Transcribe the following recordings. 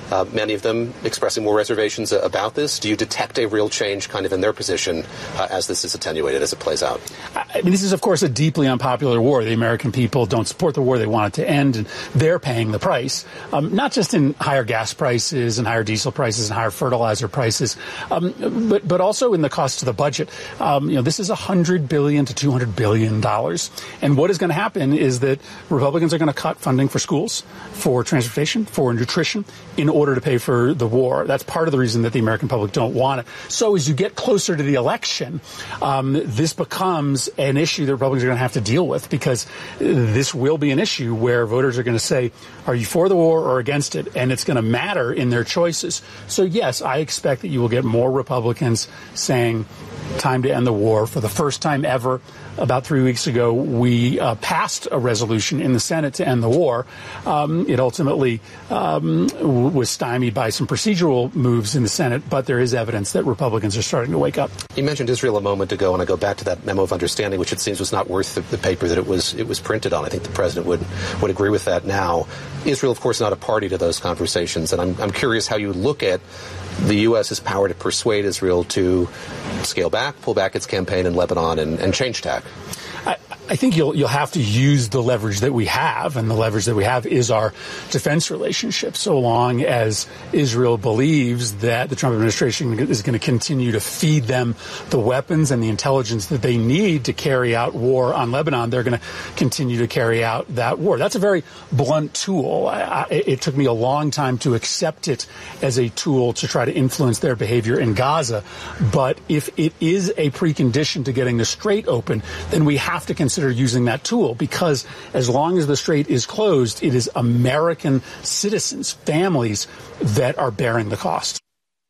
many of them expressing more reservations about this. Do you detect a real change kind of in their position as this is attenuated, as it plays out? I mean, this is, of course, a deeply unpopular war. The American people don't support the war. They want it to end, and they're paying the price, not just in higher gas prices and higher diesel prices and higher fertilizer prices, but also in the cost to the budget. This is $100 billion to $200 billion. And what is going to happen is that Republicans are going to cut funding for schools, for transportation, for nutrition, in order to pay for the war. That's part of the reason that the American public don't want it. So as you get closer to the election, this becomes an issue that Republicans are going to have to deal with, because this will be an issue where voters are going to say, are you for the war or against it? And it's going to matter in their choices. So, yes, I expect that you will get more Republicans saying time to end the war. For the first time ever, about 3 weeks ago, we passed a resolution in the Senate to end the war. It ultimately was stymied by some procedural moves in the Senate, but there is evidence that Republicans are starting to wake up. You mentioned Israel a moment ago, and I go back to that memo of understanding, which it seems was not worth the paper that it was printed on. I think the president would agree with that now. Israel, of course, not a party to those conversations, and I'm curious how you look at the U.S.'s power to persuade Israel to scale back, pull back its campaign in Lebanon, and change tack. I think you'll have to use the leverage that we have, and the leverage that we have is our defense relationship. So long as Israel believes that the Trump administration is going to continue to feed them the weapons and the intelligence that they need to carry out war on Lebanon, they're going to continue to carry out that war. That's a very blunt tool. It took me a long time to accept it as a tool to try to influence their behavior in Gaza. But if it is a precondition to getting the Strait open, then we have to consider using that tool, because as long as the Strait is closed, it is American citizens, families, that are bearing the cost.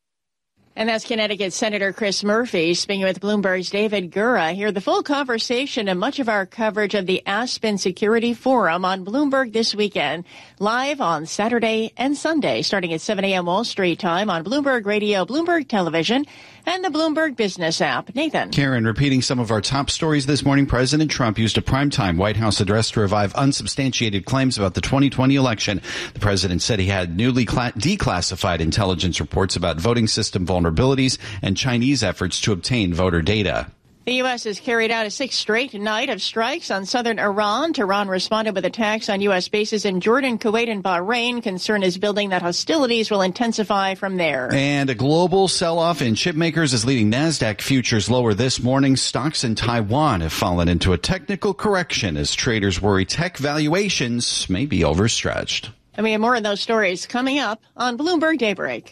And that's Connecticut Senator Chris Murphy speaking with Bloomberg's David Gura. Hear the full conversation and much of our coverage of the Aspen Security Forum on Bloomberg this weekend, live on Saturday and Sunday, starting at 7 a.m. Wall Street time on Bloomberg Radio, Bloomberg Television, and the Bloomberg Business app. Nathan. Karen, repeating some of our top stories this morning, President Trump used a primetime White House address to revive unsubstantiated claims about the 2020 election. The president said he had newly declassified intelligence reports about voting system vulnerabilities and Chinese efforts to obtain voter data. The U.S. has carried out a sixth straight night of strikes on southern Iran. Tehran responded with attacks on U.S. bases in Jordan, Kuwait, and Bahrain. Concern is building that hostilities will intensify from there. And a global sell-off in chip makers is leading NASDAQ futures lower this morning. Stocks in Taiwan have fallen into a technical correction as traders worry tech valuations may be overstretched. And we have more of those stories coming up on Bloomberg Daybreak.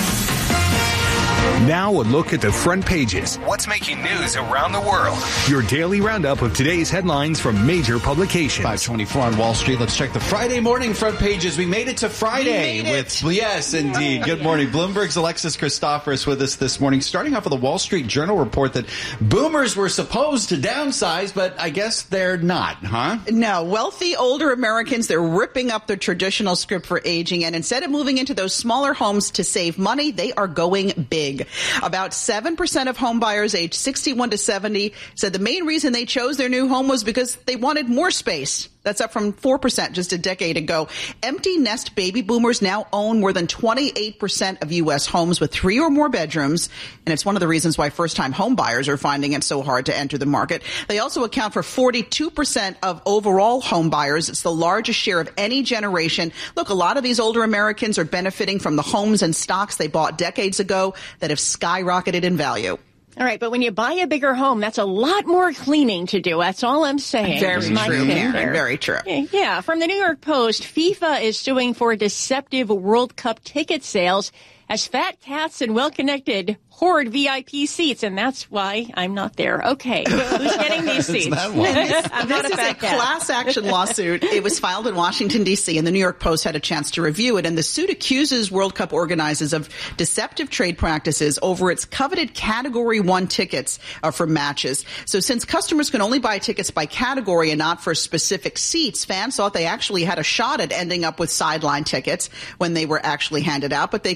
Now a look at the front pages. What's making news around the world? Your daily roundup of today's headlines from major publications. 524 on Wall Street. Let's check the Friday morning front pages. We made it to Friday. Yes, indeed. Good morning. Bloomberg's Alexis Christoforous with us this morning. Starting off with a Wall Street Journal report that boomers were supposed to downsize, but I guess they're not, huh? No. Wealthy older Americans, they're ripping up their traditional script for aging, and instead of moving into those smaller homes to save money, they are going big. About 7% of home buyers aged 61 to 70 said the main reason they chose their new home was because they wanted more space. That's up from 4% just a decade ago. Empty nest baby boomers now own more than 28% of U.S. homes with 3 or more bedrooms. And it's one of the reasons why first-time home buyers are finding it so hard to enter the market. They also account for 42% of overall home buyers. It's the largest share of any generation. Look, a lot of these older Americans are benefiting from the homes and stocks they bought decades ago that have skyrocketed in value. All right, but when you buy a bigger home, that's a lot more cleaning to do. That's all I'm saying. Very true, Karen. Very true. Yeah, from the New York Post, FIFA is suing for deceptive World Cup ticket sales as fat cats and well-connected hoard VIP seats, and that's why I'm not there. Okay, who's getting these seats? This is a class action lawsuit. It was filed in Washington, D.C., and the New York Post had a chance to review it, and the suit accuses World Cup organizers of deceptive trade practices over its coveted Category 1 tickets for matches. So since customers can only buy tickets by category and not for specific seats, fans thought they actually had a shot at ending up with sideline tickets when they were actually handed out, but they claim FIFA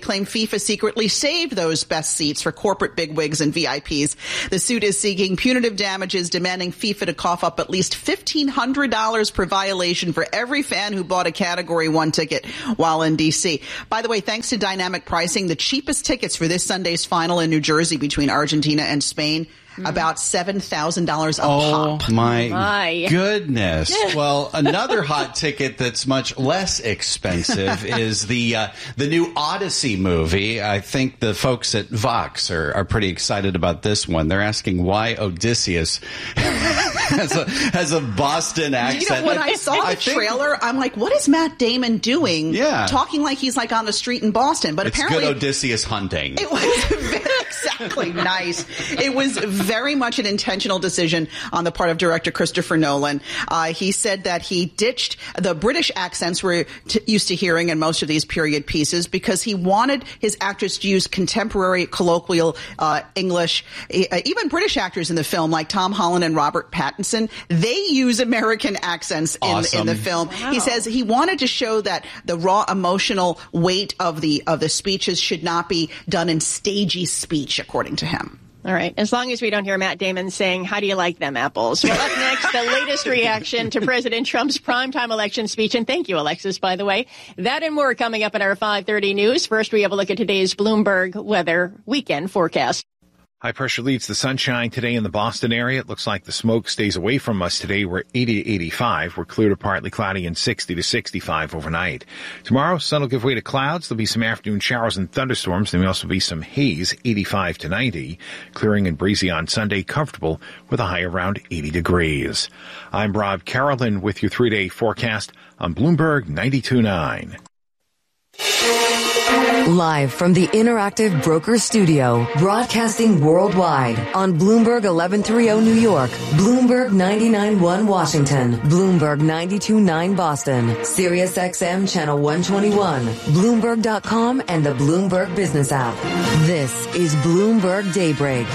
FIFA secretly saved those best seats for corporate bigwigs and VIPs. The suit is seeking punitive damages, demanding FIFA to cough up at least $1,500 per violation for every fan who bought a Category 1 ticket while in D.C. By the way, thanks to dynamic pricing, the cheapest tickets for this Sunday's final in New Jersey between Argentina and Spain, about $7,000 a pop. Oh, my goodness. Well, another hot ticket that's much less expensive is the new Odyssey movie. I think the folks at Vox are pretty excited about this one. They're asking why Odysseus has a Boston accent. You know, when I saw the trailer, I'm like, what is Matt Damon doing? Yeah. Talking like he's like on the street in Boston. But it's apparently good Odysseus hunting. It was exactly nice. It was very much an intentional decision on the part of director Christopher Nolan. He said that he ditched the British accents we're used to hearing in most of these period pieces because he wanted his actors to use contemporary colloquial English. Even British actors in the film, like Tom Holland and Robert Pattinson, they use American accents in the film. Wow. He says he wanted to show that the raw emotional weight of the speeches should not be done in stagey speech, according to him. All right. As long as we don't hear Matt Damon saying, how do you like them apples? Well, up next, the latest reaction to President Trump's primetime election speech. And thank you, Alexis, by the way. That and more coming up in our 5:30 news. First, we have a look at today's Bloomberg weather weekend forecast. High pressure leads the sunshine today in the Boston area. It looks like the smoke stays away from us today. We're 80 to 85. We're clear to partly cloudy and 60 to 65 overnight. Tomorrow, sun will give way to clouds. There'll be some afternoon showers and thunderstorms. There may also be some haze, 85 to 90. Clearing and breezy on Sunday, comfortable with a high around 80 degrees. I'm Rob Carolyn with your 3-day forecast on Bloomberg 92.9. Live from the Interactive Broker Studio, broadcasting worldwide on Bloomberg 1130 New York, Bloomberg 99.1 Washington, Bloomberg 92.9 Boston, Sirius XM Channel 121, Bloomberg.com and the Bloomberg Business app. This is Bloomberg Daybreak.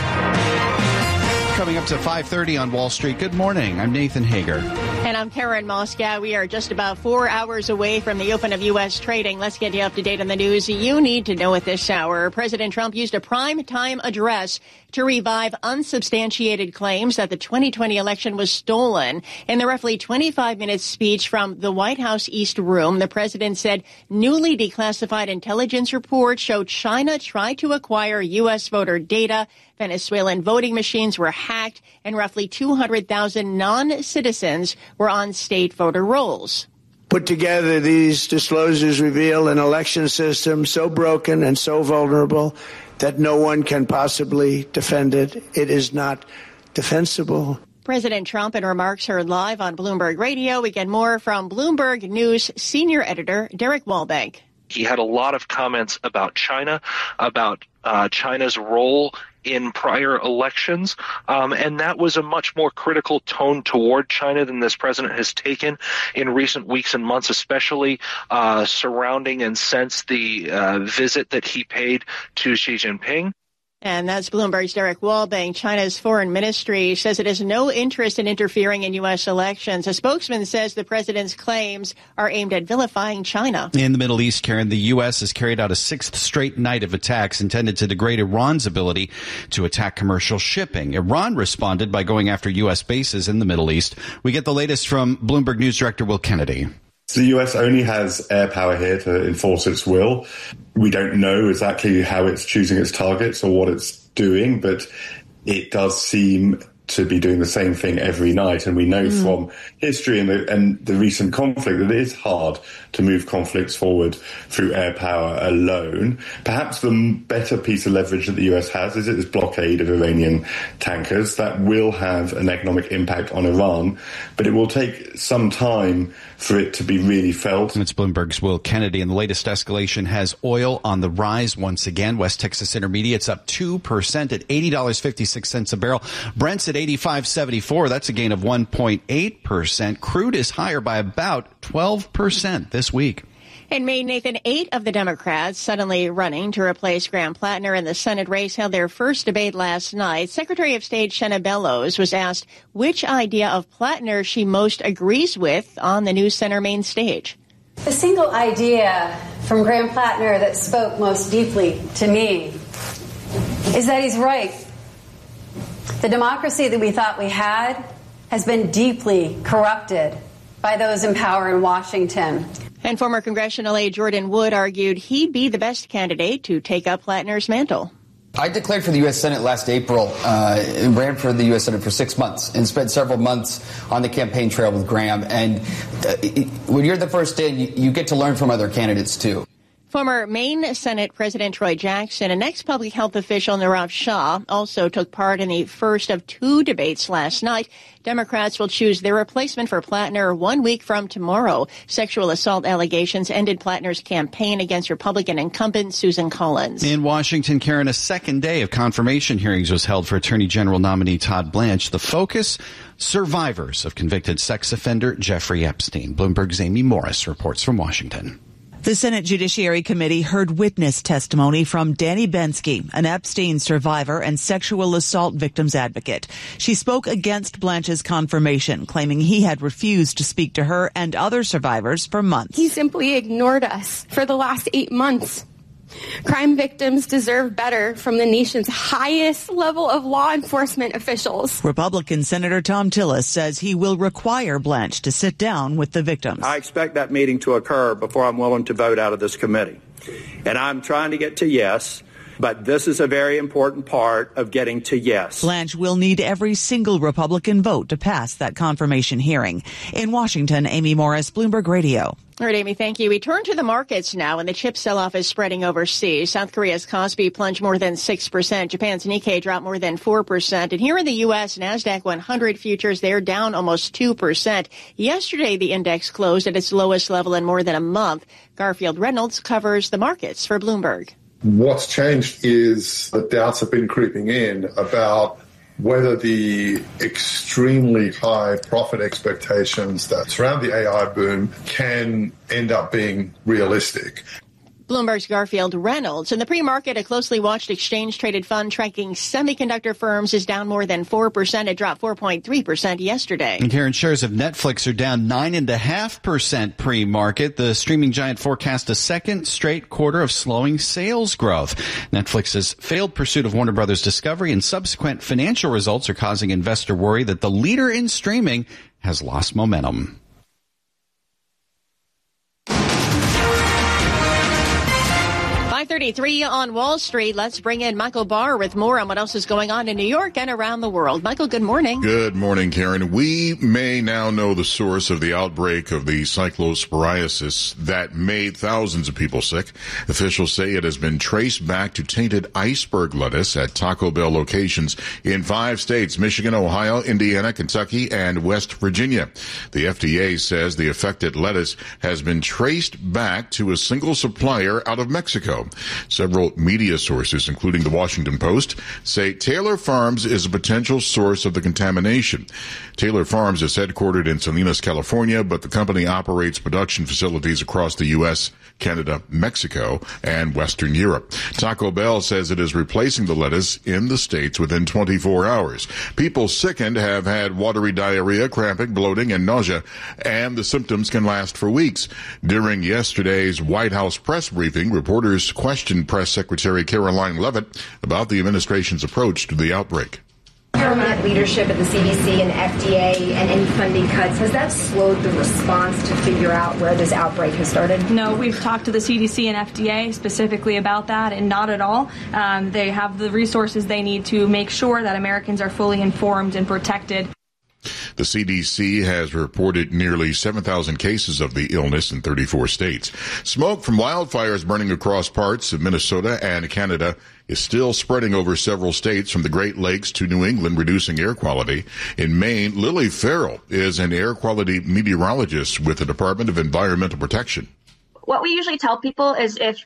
Coming up to 5:30 on Wall Street. Good morning. I'm Nathan Hager. And I'm Karen Moscow. We are just about 4 hours away from the open of U.S. trading. Let's get you up to date on the news you need to know at this hour. President Trump used a prime-time address to revive unsubstantiated claims that the 2020 election was stolen. In the roughly 25-minute speech from the White House East Room, the president said newly declassified intelligence reports showed China tried to acquire U.S. voter data, Venezuelan voting machines were hacked, and roughly 200,000 non-citizens were on state voter rolls. Put together, these disclosures reveal an election system so broken and so vulnerable that no one can possibly defend it. It is not defensible. President Trump in remarks heard live on Bloomberg Radio. We get more from Bloomberg News senior editor Derek Wallbank. He had a lot of comments about China, about China's role in prior elections, and that was a much more critical tone toward China than this president has taken in recent weeks and months, especially surrounding and since the visit that he paid to Xi Jinping. And that's Bloomberg's Derek Wallbank. China's foreign ministry says it has no interest in interfering in U.S. elections. A spokesman says the president's claims are aimed at vilifying China. In the Middle East, Karen, the U.S. has carried out a sixth straight night of attacks intended to degrade Iran's ability to attack commercial shipping. Iran responded by going after U.S. bases in the Middle East. We get the latest from Bloomberg News Director Will Kennedy. The US only has air power here to enforce its will. We don't know exactly how it's choosing its targets or what it's doing, but it does seem to be doing the same thing every night. And we know from history and the recent conflict that it is hard to move conflicts forward through air power alone. Perhaps the better piece of leverage that the US has is its blockade of Iranian tankers. That will have an economic impact on Iran, but it will take some time for it to be really felt. It's Bloomberg's Will Kennedy, and the latest escalation has oil on the rise once again. West Texas Intermediate's up 2% at $80.56 a barrel. Brent's at $85.74. That's a gain of 1.8%. Crude is higher by about 12% this week. In May, Nathan, 8 of the Democrats suddenly running to replace Graham Plattner in the Senate race held their first debate last night. Secretary of State Shenna Bellows was asked which idea of Plattner she most agrees with on the new center main stage. The single idea from Graham Plattner that spoke most deeply to me is that he's right. The democracy that we thought we had has been deeply corrupted by those in power in Washington. And former congressional aide Jordan Wood argued he'd be the best candidate to take up Plattner's mantle. I declared for the U.S. Senate last April and ran for the U.S. Senate for 6 months and spent several months on the campaign trail with Graham. And when you're the first in, you get to learn from other candidates, too. Former Maine Senate President Troy Jackson and ex-public health official Nirav Shah also took part in the first of 2 debates last night. Democrats will choose their replacement for Plattner 1 week from tomorrow. Sexual assault allegations ended Plattner's campaign against Republican incumbent Susan Collins. In Washington, Karen, a second day of confirmation hearings was held for Attorney General nominee Todd Blanche. The focus, survivors of convicted sex offender Jeffrey Epstein. Bloomberg's Amy Morris reports from Washington. The Senate Judiciary Committee heard witness testimony from Danny Bensky, an Epstein survivor and sexual assault victims advocate. She spoke against Blanche's confirmation, claiming he had refused to speak to her and other survivors for months. He simply ignored us for the last 8 months. Crime victims deserve better from the nation's highest level of law enforcement officials. Republican Senator Tom Tillis says he will require Blanche to sit down with the victims. I expect that meeting to occur before I'm willing to vote out of this committee. And I'm trying to get to yes. But this is a very important part of getting to yes. Blanche will need every single Republican vote to pass that confirmation hearing. In Washington, Amy Morris, Bloomberg Radio. All right, Amy, thank you. We turn to the markets now, and the chip sell-off is spreading overseas. South Korea's Kospi plunged more than 6%. Japan's Nikkei dropped more than 4%. And here in the U.S., NASDAQ 100 futures, they're down almost 2%. Yesterday, the index closed at its lowest level in more than a month. Garfield Reynolds covers the markets for Bloomberg. What's changed is the doubts have been creeping in about whether the extremely high profit expectations that surround the AI boom can end up being realistic. Bloomberg's Garfield Reynolds. In the pre-market, a closely watched exchange-traded fund tracking semiconductor firms is down more than 4%. It dropped 4.3% yesterday. And Karen, shares of Netflix are down 9.5% pre-market. The streaming giant forecast a second straight quarter of slowing sales growth. Netflix's failed pursuit of Warner Brothers Discovery and subsequent financial results are causing investor worry that the leader in streaming has lost momentum. $5:33 on Wall Street. Let's bring in Michael Barr with more on what else is going on in New York and around the world. Michael, good morning. Good morning, Karen. We may now know the source of the outbreak of the cyclosporiasis that made thousands of people sick. Officials say it has been traced back to tainted iceberg lettuce at Taco Bell locations in 5 states, Michigan, Ohio, Indiana, Kentucky, and West Virginia. The FDA says the affected lettuce has been traced back to a single supplier out of Mexico. Several media sources, including the Washington Post, say Taylor Farms is a potential source of the contamination. Taylor Farms is headquartered in Salinas, California, but the company operates production facilities across the U.S., Canada, Mexico, and Western Europe. Taco Bell says it is replacing the lettuce in the states within 24 hours. People sickened have had watery diarrhea, cramping, bloating, and nausea, and the symptoms can last for weeks. During yesterday's White House press briefing, reporters questioned Press Secretary Caroline Leavitt about the administration's approach to the outbreak. Government leadership at the CDC and FDA and any funding cuts, has that slowed the response to figure out where this outbreak has started? No, we've talked to the CDC and FDA specifically about that, and not at all. They have the resources they need to make sure that Americans are fully informed and protected. The CDC has reported nearly 7,000 cases of the illness in 34 states. Smoke from wildfires burning across parts of Minnesota and Canada is still spreading over several states from the Great Lakes to New England, reducing air quality. In Maine, Lily Farrell is an air quality meteorologist with the Department of Environmental Protection. What we usually tell people is if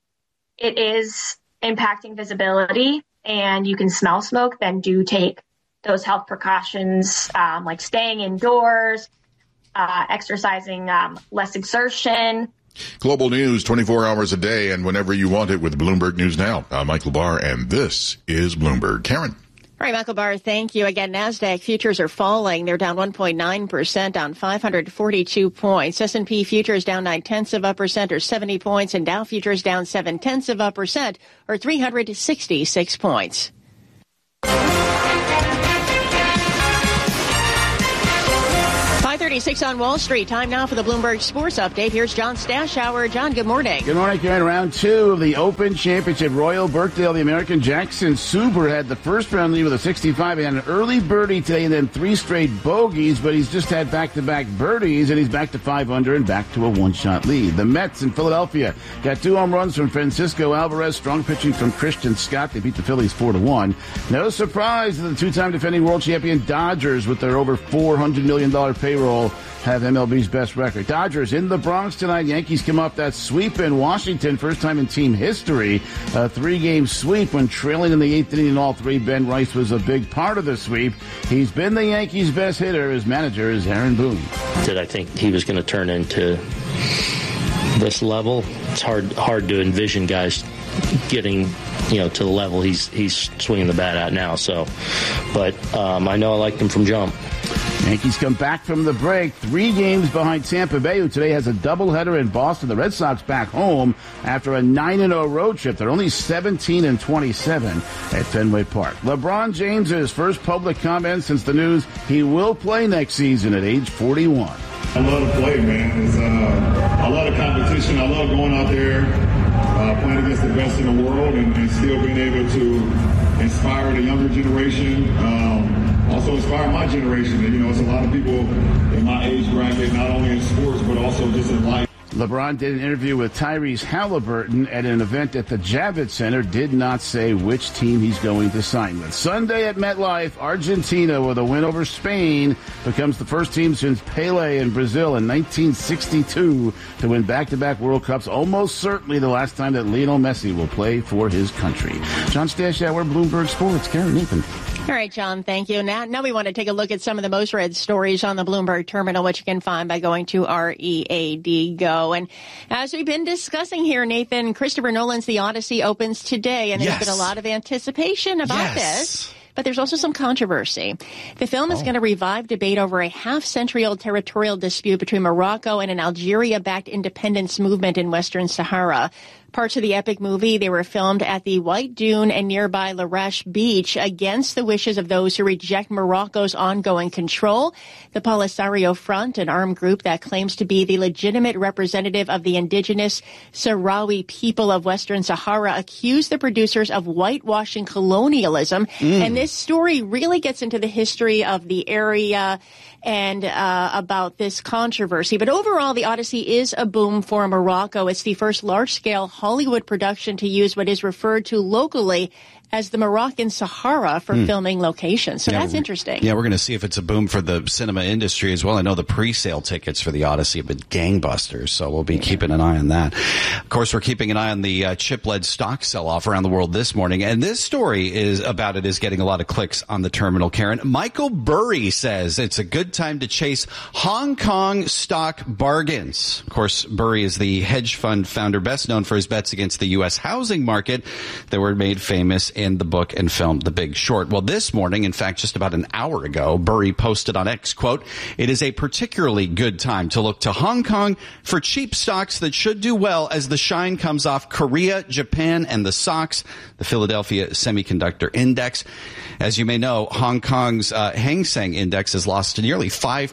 it is impacting visibility and you can smell smoke, then do take those health precautions, like staying indoors, exercising less exertion. Global news 24 hours a day and whenever you want it with Bloomberg News Now. I'm Michael Barr, and this is Bloomberg. Karen. All right, Michael Barr, thank you. Again, NASDAQ futures are falling. They're down 1.9%, down 542 points. S&P futures down 0.9% or 70 points, and Dow futures down 0.7% or 366 points. 5:36 on Wall Street. Time now for the Bloomberg Sports Update. Here's John Stashower. John, good morning. Good morning, Karen. Round 2 of the Open Championship. Royal Birkdale, the American Jackson Super, had the first round lead with a 65. He had an early birdie today and then 3 straight bogeys, but he's just had back-to-back birdies, and he's back to 5 under and back to a one-shot lead. The Mets in Philadelphia got 2 home runs from Francisco Alvarez, strong pitching from Christian Scott. They beat the Phillies 4-1. No surprise that the 2-time defending world champion Dodgers, with their over $400 million payroll, have MLB's best record. Dodgers in the Bronx tonight. Yankees come off that sweep in Washington, first time in team history. A 3-game sweep when trailing in the 8th inning in all 3. Ben Rice was a big part of the sweep. He's been the Yankees' best hitter. His manager is Aaron Boone. Did I think he was going to turn into this level? It's hard to envision guys getting to the level he's swinging the bat at now. But I know I liked him from jump. Yankees come back from the break, 3 games behind Tampa Bay, who today has a doubleheader in Boston. The Red Sox back home after a 9-0 road trip. They're only 17-27 at Fenway Park. LeBron James's first public comment since the news he will play next season at age 41. I love to play, man. I love the competition. I love going out there, playing against the best in the world, and still being able to inspire the younger generation. Also inspire my generation. And, it's a lot of people in my age bracket, not only in sports, but also just in life. LeBron did an interview with Tyrese Halliburton at an event at the Javits Center, did not say which team he's going to sign with. Sunday at MetLife, Argentina, with a win over Spain, becomes the first team since Pelé in Brazil in 1962 to win back-to-back World Cups, almost certainly the last time that Lionel Messi will play for his country. John Stashower, Bloomberg Sports. Karen Nathan. All right, John, thank you. Now we want to take a look at some of the most read stories on the Bloomberg terminal, which you can find by going to READ Go. And as we've been discussing here, Nathan, Christopher Nolan's The Odyssey opens today, and there's been a lot of anticipation about this. But there's also some controversy. The film is going to revive debate over a half-century-old territorial dispute between Morocco and an Algeria-backed independence movement in Western Sahara. Parts of the epic movie, they were filmed at the White Dune and nearby Larache Beach against the wishes of those who reject Morocco's ongoing control. The Polisario Front, an armed group that claims to be the legitimate representative of the indigenous Sahrawi people of Western Sahara, accused the producers of whitewashing colonialism. And this story really gets into the history of the area and about this controversy. But overall, The Odyssey is a boom for Morocco. It's the first large-scale Hollywood production to use what is referred to locally as the Moroccan Sahara for filming locations. So that's interesting. Yeah, we're going to see if it's a boom for the cinema industry as well. I know the pre-sale tickets for The Odyssey have been gangbusters, so we'll be keeping an eye on that. Of course, we're keeping an eye on the chip-led stock sell-off around the world this morning, and this story is getting a lot of clicks on the terminal, Karen. Michael Burry says it's a good time to chase Hong Kong stock bargains. Of course, Burry is the hedge fund founder best known for his bets against the U.S. housing market that were made famous in the book and film The Big Short. Well, this morning, in fact, just about an hour ago, Burry posted on X, quote, "It is a particularly good time to look to Hong Kong for cheap stocks that should do well as the shine comes off Korea, Japan, and the SOX, the Philadelphia Semiconductor Index." As you may know, Hong Kong's Hang Seng Index has lost nearly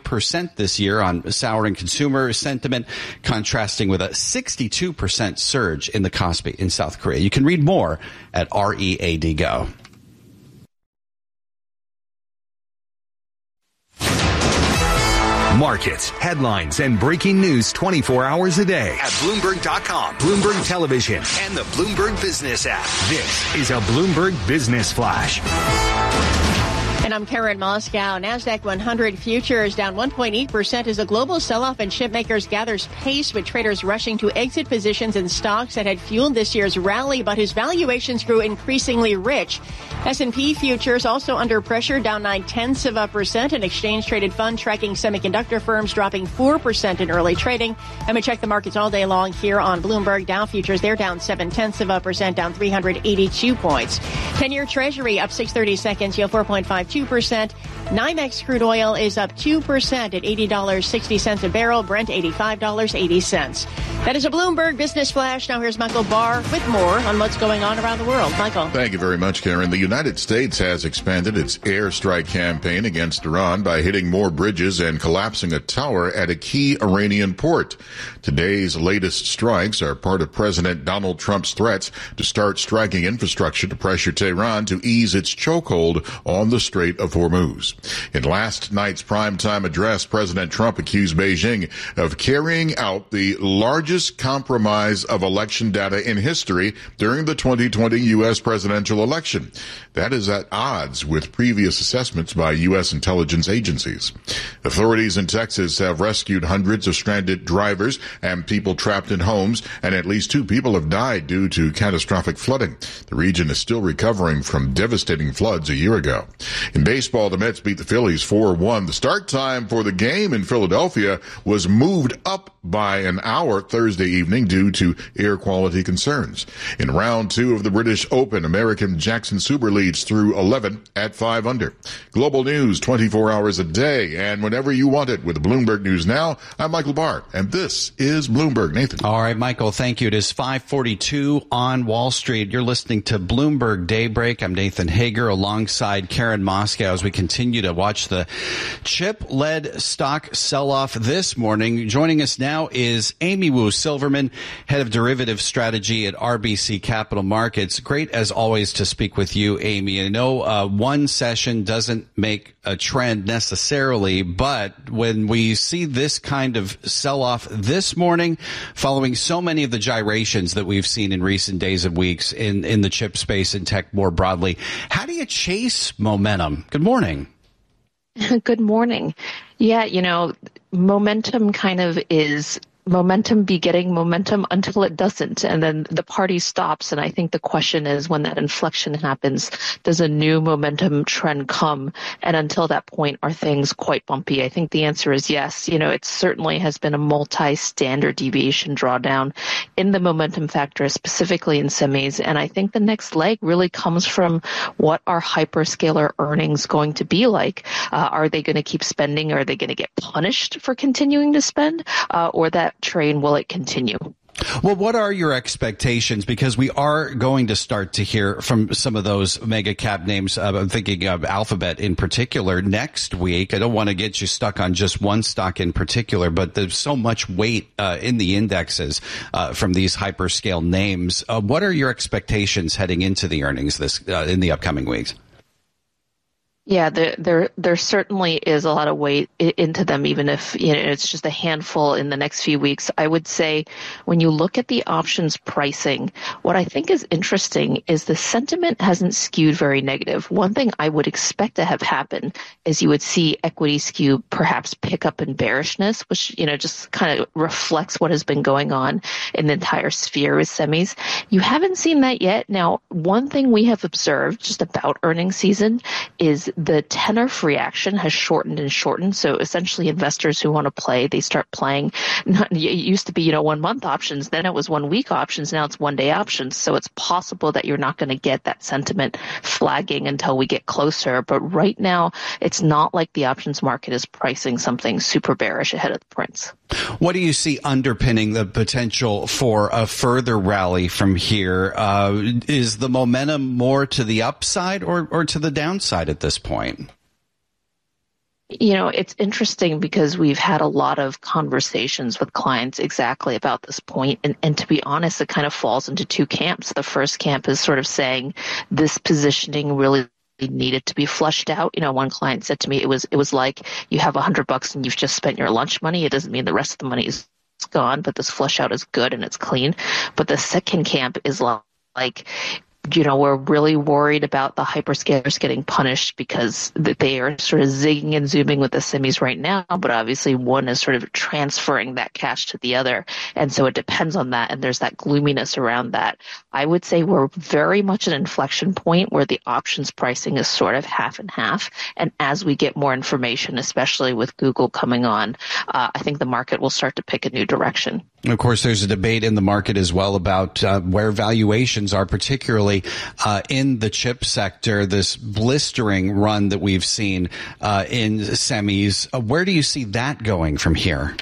5% this year on souring consumer sentiment, contrasting with a 62% surge in the Kospi in South Korea. You can read more at READ Go. Markets, headlines, and breaking news 24 hours a day at Bloomberg.com, Bloomberg Television, and the Bloomberg Business app. This is a Bloomberg Business Flash. And I'm Karen Moscow. NASDAQ 100 futures down 1.8% as a global sell-off in chip makers gathers pace, with traders rushing to exit positions in stocks that had fueled this year's rally, but whose valuations grew increasingly rich. S&P futures also under pressure, down 0.9%. An exchange-traded fund tracking semiconductor firms dropping 4% in early trading. And we check the markets all day long here on Bloomberg. Dow futures, they're down 0.7%, down 382 points. 10-year Treasury up 6/32, yield 4.52%. NYMEX crude oil is up 2% at $80.60 a barrel. Brent $85.80. That is a Bloomberg Business Flash. Now here's Michael Barr with more on what's going on around the world. Michael. Thank you very much, Karen. The United States has expanded its airstrike campaign against Iran by hitting more bridges and collapsing a tower at a key Iranian port. Today's latest strikes are part of President Donald Trump's threats to start striking infrastructure to pressure Tehran to ease its chokehold on the Strait of Hormuz. In last night's primetime address, President Trump accused Beijing of carrying out the largest compromise of election data in history during the 2020 U.S. presidential election. That is at odds with previous assessments by U.S. intelligence agencies. Authorities in Texas have rescued hundreds of stranded drivers and people trapped in homes, and at least 2 people have died due to catastrophic flooding. The region is still recovering from devastating floods a year ago. In baseball, the Mets beat the Phillies 4-1. The start time for the game in Philadelphia was moved up by an hour Thursday evening due to air quality concerns. In round 2 of the British Open, American Jackson Suber leads through 11 at 5 under. Global news 24 hours a day and whenever you want it with Bloomberg News Now. I'm Michael Barr, and this is Bloomberg. Nathan. All right, Michael, thank you. It is 5:42 on Wall Street. You're listening to Bloomberg Daybreak. I'm Nathan Hager alongside Karen Moscow as we continue to watch the chip-led stock sell-off this morning. Joining us now is Amy Wu Silverman, head of derivative strategy at RBC Capital Markets. Great, as always, to speak with you, Amy. I know one session doesn't make a trend necessarily, but when we see this kind of sell-off this morning, following so many of the gyrations that we've seen in recent days and weeks in the chip space and tech more broadly, how do you chase momentum? Good morning. Good morning. Yeah, momentum kind of is momentum begetting momentum until it doesn't, and then the party stops. And I think the question is, when that inflection happens, does a new momentum trend come? And until that point, are things quite bumpy? I think the answer is yes. It certainly has been a multi-standard deviation drawdown in the momentum factor, specifically in semis. And I think the next leg really comes from what are hyperscaler earnings going to be like? Are they going to keep spending? Are they going to get punished for continuing to spend? Or that train, will it continue? Well, what are your expectations? Because we are going to start to hear from some of those mega cap names. I'm thinking of Alphabet in particular next week. I don't want to get you stuck on just one stock in particular, but there's so much weight in the indexes from these hyperscale names. What are your expectations heading into the earnings in the upcoming weeks? Yeah, there certainly is a lot of weight into them, even if it's just a handful in the next few weeks. I would say when you look at the options pricing, what I think is interesting is the sentiment hasn't skewed very negative. One thing I would expect to have happen is you would see equity skew perhaps pick up in bearishness, which just kind of reflects what has been going on in the entire sphere with semis. You haven't seen that yet. Now, one thing we have observed just about earnings season is the tenor reaction has shortened and shortened. So essentially investors who want to play, they start playing. It used to be, 1 month options. Then it was 1 week options. Now it's 1 day options. So it's possible that you're not going to get that sentiment flagging until we get closer. But right now, it's not like the options market is pricing something super bearish ahead of the prints. What do you see underpinning the potential for a further rally from here? Is the momentum more to the upside or to the downside at this point? It's interesting because we've had a lot of conversations with clients exactly about this point. And to be honest, it kind of falls into 2 camps. The first camp is sort of saying this positioning really needed to be flushed out. One client said to me, it was like you have $100 and you've just spent your lunch money. It doesn't mean the rest of the money is gone, but this flush out is good and it's clean. But the second camp is like we're really worried about the hyperscalers getting punished because they are sort of zigging and zooming with the semis right now, but obviously one is sort of transferring that cash to the other. And so it depends on that, and there's that gloominess around that. I would say we're very much an inflection point where the options pricing is sort of half and half. And as we get more information, especially with Google coming on, I think the market will start to pick a new direction. Of course, there's a debate in the market as well about where valuations are, particularly in the chip sector, this blistering run that we've seen in semis. Where do you see that going from here?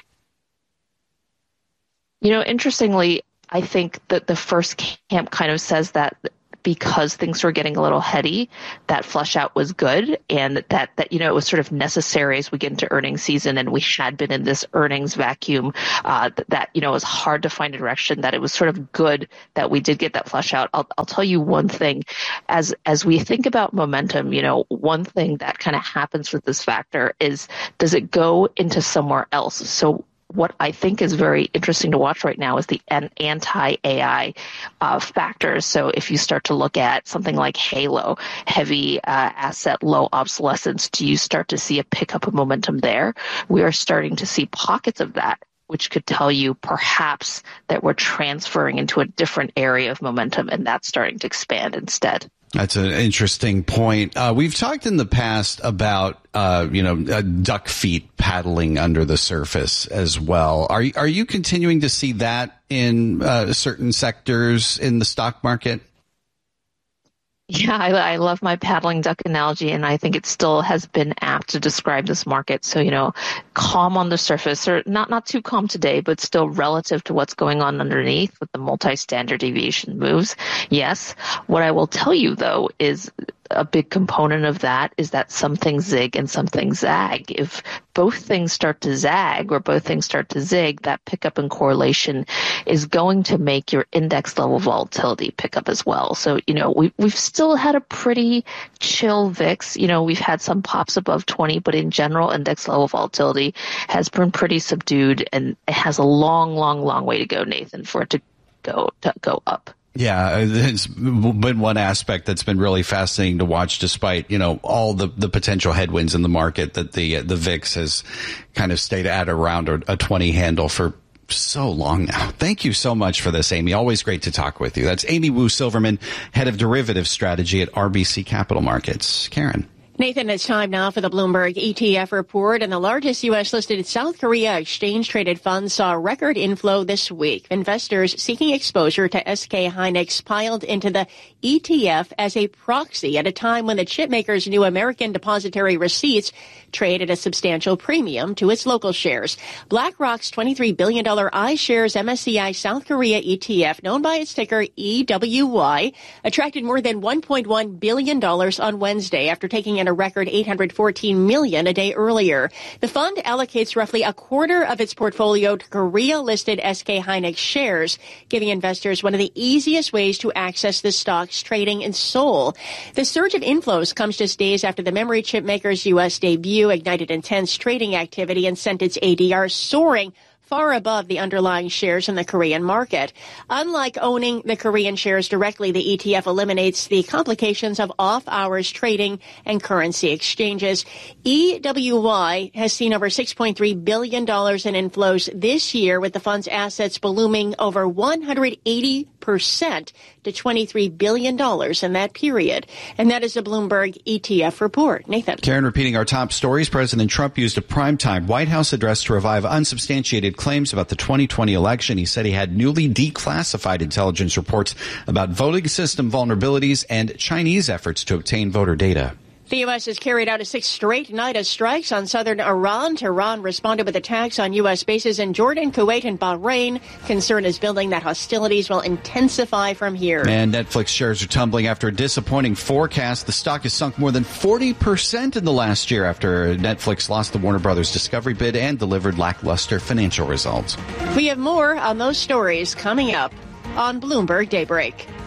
Interestingly, I think that the first camp kind of says that because things were getting a little heady, that flush out was good, and that it was sort of necessary as we get into earnings season, and we had been in this earnings vacuum that it was hard to find a direction, that it was sort of good that we did get that flush out. I'll tell you one thing, as we think about momentum, one thing that kind of happens with this factor is, does it go into somewhere else? So what I think is very interesting to watch right now is the anti-AI factors. So if you start to look at something like Halo, heavy asset, low obsolescence, do you start to see a pickup of momentum there? We are starting to see pockets of that, which could tell you perhaps that we're transferring into a different area of momentum, and that's starting to expand instead. That's an interesting point. We've talked in the past about, duck feet paddling under the surface as well. Are you continuing to see that in certain sectors in the stock market? Yeah, I love my paddling duck analogy, and I think it still has been apt to describe this market. So, calm on the surface, or not too calm today, but still relative to what's going on underneath with the multi-standard deviation moves. Yes. What I will tell you, though, is a big component of that is that some things zig and some things zag. If both things start to zag or both things start to zig, that pickup in correlation is going to make your index level volatility pick up as well. So, we've still had a pretty chill VIX. We've had some pops above 20, but in general, index level volatility has been pretty subdued, and it has a long, long, long way to go, Nathan, for it to go up. Yeah, it's been one aspect that's been really fascinating to watch, despite, all the potential headwinds in the market, that the VIX has kind of stayed at around a 20 handle for so long now. Thank you so much for this, Amy. Always great to talk with you. That's Amy Wu Silverman, head of derivative strategy at RBC Capital Markets. Karen. Nathan, it's time now for the Bloomberg ETF report. And the largest U.S.-listed South Korea exchange-traded fund saw record inflow this week. Investors seeking exposure to SK Hynix piled into the ETF as a proxy at a time when the chipmaker's new American depository receipts trade at a substantial premium to its local shares. BlackRock's $23 billion iShares MSCI South Korea ETF, known by its ticker EWY, attracted more than $1.1 billion on Wednesday after taking in a record $814 million a day earlier. The fund allocates roughly a quarter of its portfolio to Korea-listed SK Hynix shares, giving investors one of the easiest ways to access the stock's trading in Seoul. The surge of inflows comes just days after the memory chip maker's U.S. debut ignited intense trading activity and sent its ADR soaring far above the underlying shares in the Korean market. Unlike owning the Korean shares directly, the ETF eliminates the complications of off-hours trading and currency exchanges. EWY has seen over $6.3 billion in inflows this year, with the fund's assets blooming over 180% to $23 billion in that period. And that is a Bloomberg ETF report. Nathan. Karen, repeating our top stories, President Trump used a primetime White House address to revive unsubstantiated claims about the 2020 election. He said he had newly declassified intelligence reports about voting system vulnerabilities and Chinese efforts to obtain voter data. The U.S. has carried out a sixth straight night of strikes on southern Iran. Tehran responded with attacks on U.S. bases in Jordan, Kuwait, and Bahrain. Concern is building that hostilities will intensify from here. And Netflix shares are tumbling after a disappointing forecast. The stock has sunk more than 40% in the last year after Netflix lost the Warner Brothers Discovery bid and delivered lackluster financial results. We have more on those stories coming up on Bloomberg Daybreak.